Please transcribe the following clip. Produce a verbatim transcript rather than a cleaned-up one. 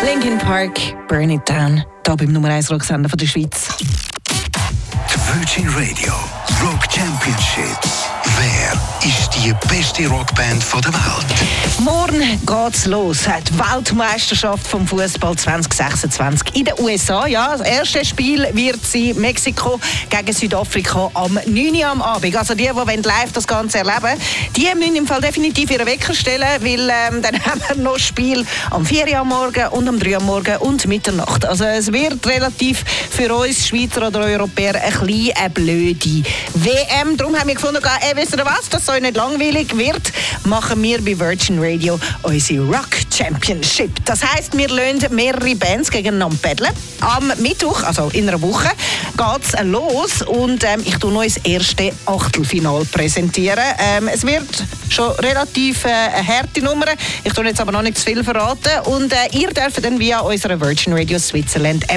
Linkin Park, Burn It Down, hier beim Nummer eins Rocksender von der Schweiz. Die Virgin Radio Rock Championship. Wer ist die beste Rockband der Welt? Morgen geht's los. Die Weltmeisterschaft vom Fußball zwanzig sechsundzwanzig in den U S A. Ja, das erste Spiel wird sein Mexiko gegen Südafrika am neun Uhr am Abend. Also die, die live das Ganze erleben wollen, die müssen im Fall definitiv ihren Wecker stellen, weil ähm, dann haben wir noch Spiel am vier Uhr am Morgen und am drei Uhr am Morgen und Mitternacht. Also es wird relativ für uns Schweizer oder Europäer ein bisschen eine blöde W M. Darum haben wir gefunden, ey, wisst ihr was, dass es euch nicht langweilig wird, machen wir bei Virgin Radio unsere Rock Championship. Das heisst, wir lassen mehrere Bands gegeneinander paddeln. Am Mittwoch, also in einer Woche, geht's los und ähm, ich tue noch das erste Achtelfinale präsentieren. Ähm, es wird schon relativ äh, eine harte Nummer. Ich tue jetzt aber noch nicht zu viel verraten und äh, ihr dürft dann via unserer Virgin Radio Switzerland